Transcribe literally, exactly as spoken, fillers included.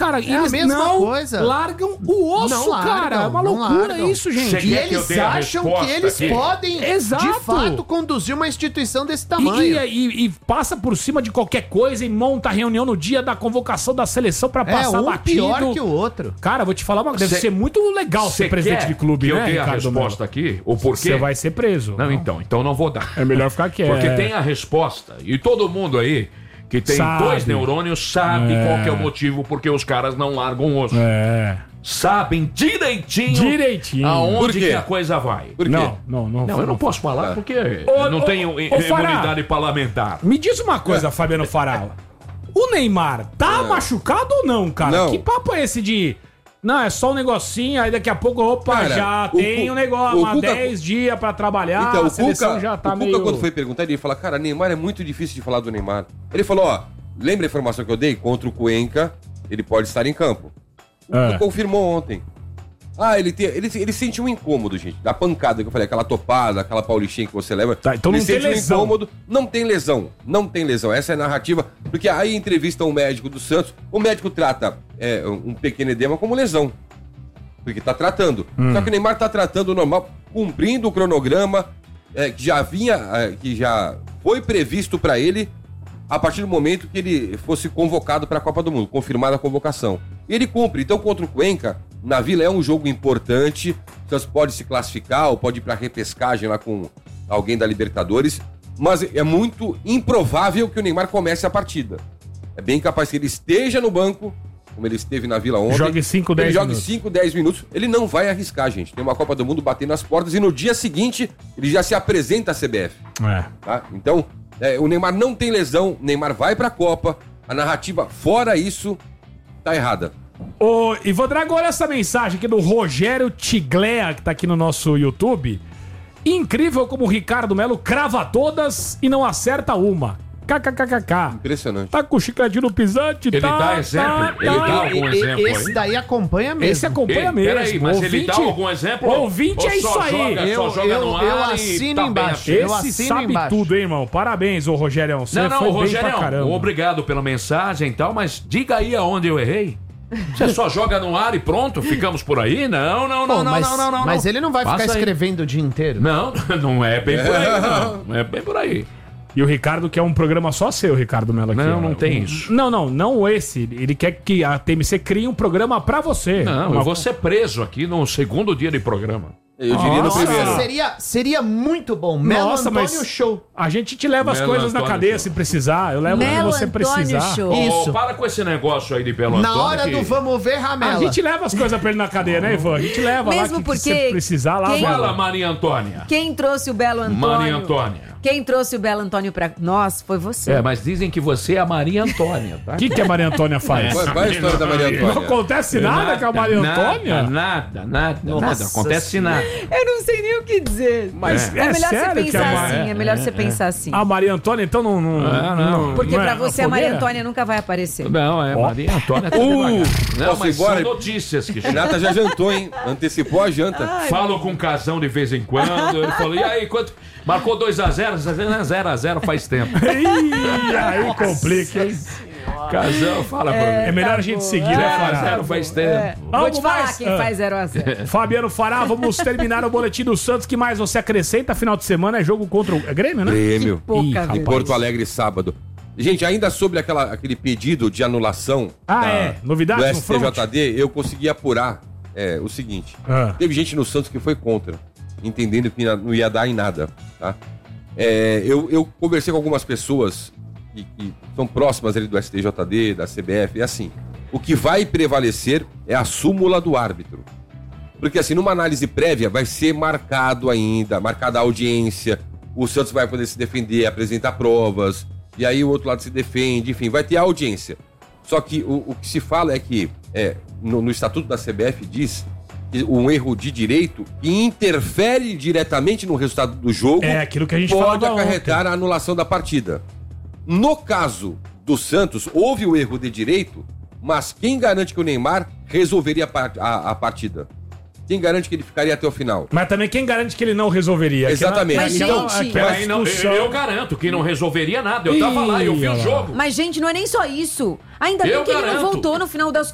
cara. É a mesma não coisa. largam o osso, Não largam, cara. É uma não loucura largam. isso, gente. Você E quer que eu eles dê a acham resposta que eles aqui? podem, Exato. de fato, conduzir uma instituição desse E, tamanho. e- e- e passa por cima de qualquer coisa e monta reunião no dia da convocação da seleção pra é passar um batido. pior que o outro. Cara, vou te falar uma coisa. Deve Cê- ser muito legal Você ser presidente quer de clube, que né, eu dê a Ricardo resposta aqui? O porquê? Você vai ser preso. Não, então. Então não vou dar. É melhor ficar quieto. Porque tem a resposta. E todo mundo aí que tem Sabe. dois neurônios sabe É. qual que é o motivo porque os caras não largam o osso. É. Sabem direitinho, Direitinho. aonde Por quê? que a coisa vai. Por quê? Não, não, não. Não, eu não posso falar porque Ô, eu não ô, tenho ô, i- Fará. imunidade parlamentar. Me diz uma coisa, Fabiano Faral. O Neymar tá machucado ou não, cara? Não. Que papo é esse de... Não, é só um negocinho, aí daqui a pouco, opa, Cara, já o tem Cu- um negócio, o há Cuca- dez dias pra trabalhar, Então, a o seleção Cuca, já tá o Cuca meio... quando foi perguntar, ele fala, cara, Neymar é muito difícil de falar do Neymar. Ele falou, ó, lembra a informação que eu dei? Contra o Cuenca, ele pode estar em campo. O É. Cuca confirmou ontem. Ah, ele, tem, ele, ele sentiu um incômodo, gente, da pancada que eu falei, aquela topada, aquela paulistinha que você leva. Tá, então ele não tem sente um lesão. incômodo. Não tem lesão, não tem lesão. Essa é a narrativa, porque aí entrevista um médico do Santos, o médico trata é, um pequeno edema como lesão. Porque tá tratando. Hum. Só que o Neymar tá tratando normal, cumprindo o cronograma é, que já vinha, é, que já foi previsto pra ele a partir do momento que ele fosse convocado pra Copa do Mundo, confirmada a convocação. E ele cumpre. Então, contra o Cuenca, na Vila é um jogo importante. O Santos pode se classificar ou pode ir pra repescagem lá com alguém da Libertadores. Mas é muito improvável que o Neymar comece a partida. É bem capaz que ele esteja no banco, como ele esteve na Vila ontem. Jogue cinco, dez Ele jogue minutos. cinco, dez minutos. Ele não vai arriscar, gente. Tem uma Copa do Mundo batendo nas portas e no dia seguinte ele já se apresenta à C B F. É. Tá? Então, é, o Neymar não tem lesão, o Neymar vai pra Copa. A narrativa, fora isso, tá errada. Ô, Ivan Drago, olha essa mensagem aqui do Rogério Tiglea, que tá aqui no nosso YouTube. Incrível como o Ricardo Melo crava todas e não acerta uma. KKKKK. Impressionante. Tá com o chicletinho no pisante, Ele tá, dá exemplo, tá, ele tá. dá algum E- exemplo esse aí? daí acompanha mesmo. Esse acompanha Ei, mesmo. peraí, mas ele dá algum exemplo? Ouvinte Ou é só isso aí. joga- Eu- só joga eu- no eu ar e assino tá bem embaixo. assim. Eu Esse assino sabe embaixo. tudo, hein, irmão? Parabéns, ô Rogério. Você Não, não, foi bem Rogério, pra caramba. obrigado pela mensagem e tal, mas diga aí aonde eu errei. Você só joga no ar e pronto, ficamos por aí? Não, não, não, Pô, não, mas, não, não, não. mas ele não vai ficar Passa aí. escrevendo o dia inteiro. Não, não é bem por aí, não. Não é bem por aí. E o Ricardo quer um programa só seu, Ricardo Melo. Aqui, Não, ó. não tem Um- isso. Não, não, não esse. Ele quer que a T M C crie um programa pra você. Não, Uma- eu vou ser preso aqui no segundo dia de programa. Eu diria no Nossa. primeiro. Seria, seria muito bom. Melo Nossa, Antônio mas- Show. A gente te leva as Melo coisas na Antônio cadeia Show. se precisar. Eu levo o que Melo você Antônio precisar. Show. Isso. Ô, para com esse negócio aí de Belo Na Antônio. hora que- do vamos ver, A Ramela. gente leva as coisas pra ele na cadeia, né, Ivan? A gente leva lá Mesmo que, que porque você precisar lá. quem- vai Fala, lá. Maria Antônia. Quem trouxe o Belo Antônio? Maria Antônia. Quem trouxe o Belo Antônio pra nós foi você. É, mas dizem que você é a Maria Antônia, tá? O que, que a Maria Antônia faz? Qual, qual é a história da Maria Não Antônia? acontece nada com a Maria Antônia? Nada, nada, nada, Nossa nada. Acontece nada. Eu não sei nem o que dizer. Mas É, é melhor você sério que pensar a Ma- assim, é, melhor você pensar assim. A Maria Antônia, então, não... não, Ah, não. Porque não pra é você uma a Maria fogueira? Antônia nunca vai aparecer. Não, é Maria Antônia tá Uh, devagar. Não, posso mas ir embora? são notícias que chegam. Renata já jantou, hein? Antecipou a janta. Falo com o Casão de vez em quando. Ele falou, e aí, quanto... Marcou dois a zero, zero a zero faz tempo. Ih, aí complica, hein? Casão, fala pra mim. É melhor tá a gente bom. seguir, né, zero a Fará? zero faz tempo. É, vou Algo te falar mais? quem Ah. faz zero a zero. Fabiano Fará, vamos terminar o boletim do Santos. Que mais você acrescenta? Final de semana é jogo contra o é Grêmio, né? Prêmio. Pouca Ih, vez. Em Porto Alegre, sábado. Gente, ainda sobre aquela, aquele pedido de anulação Ah, da- é? Novidades do no S T J D, eu consegui apurar é, o seguinte. Ah. Teve gente no Santos que foi contra, entendendo que não ia dar em nada. Tá? É, eu, eu conversei com algumas pessoas que, que são próximas ali do S T J D, da C B F, é assim, o que vai prevalecer é a súmula do árbitro. Porque assim, numa análise prévia vai ser marcado ainda, marcada a audiência, o Santos vai poder se defender, apresentar provas, e aí o outro lado se defende, enfim, vai ter a audiência. Só que o, o que se fala é que é, no, no Estatuto da C B F diz que um erro de direito que interfere diretamente no resultado do jogo É aquilo que a gente pode falava acarretar a anulação da partida. No caso do Santos, houve o erro de direito, mas quem garante que o Neymar resolveria a, part- a- a partida? Quem garante que ele ficaria até o final? Mas também quem garante que ele não resolveria? Exatamente. Mas, Aquela- gente- aquela Peraí, não, eu, discussão- eu garanto que não resolveria nada. Eu tava Ih, lá, eu vi olha o lá. jogo. Mas, gente, não é nem só isso. Ainda bem Eu que ele garanto. não voltou no final das